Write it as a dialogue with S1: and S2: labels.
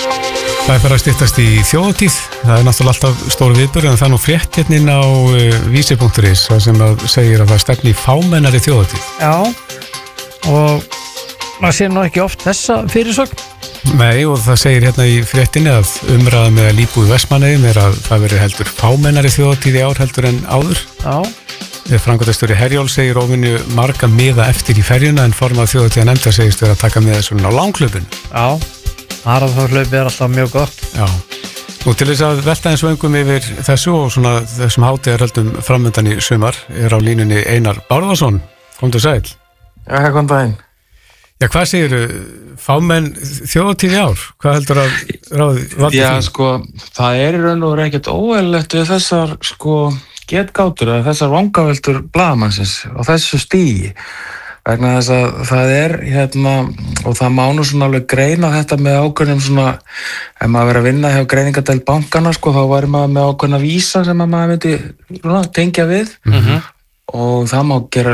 S1: Það fyrir að styttast í þjóðhátíð. Það náttúrulega alltaf stór viðburður en það nú frétt hérna inn á vísi.is það sem segir að það stefni í fámennari þjóðhátíð.
S2: Já, og maður sér nú ekki oft þessa fyrirsögn.
S1: Nei, og það segir hérna í fréttinni að umræða með að líbúi Vestmannaeyjum að það veri heldur fámennari þjóðhátíð í ár heldur en áður.
S2: Já.
S1: Framkvæmdastjóri Herjólfs segir óvinni marga miða eftir í ferjuna en formað þjóðhátíðanefndar segist vera að taka með svona á langhlaupinu.
S2: Já. Maraþonhlaupið alltaf mjög gott.
S1: Já, og til þess að velta eins vöngum yfir þessu og svona þessum hátíðarhöldum framöndan í sumar á línunni Einar Bárðarsson. Komdu sæl.
S3: Já, góðan daginn.
S1: Já, hvað segirðu? Fámenn þjóðhátíð í ár? Hvað heldur að ráði valdi því?
S3: Já, sko, það í raun og veru ekkert óeðlilegt við þessar, getgátur eða þessar vangaveltur blaðamannsins á þessu stigi. Vegna þess að það og það má nú svona alveg greina þetta með ákveðnum svona, ef maður verið að vinna hjá greiningadeild bankana, þá væri maður með ákveðna vísa sem maður myndi tengja við. Og það má gera